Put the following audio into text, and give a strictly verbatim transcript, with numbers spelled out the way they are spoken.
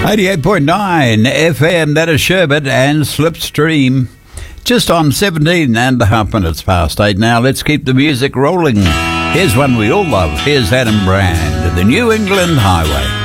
eighty-eight point nine F M, that is Sherbet and Slipstream. Just on seventeen and a half minutes past eight now. Let's keep the music rolling. Here's one we all love. Here's Adam Brand, The New England Highway.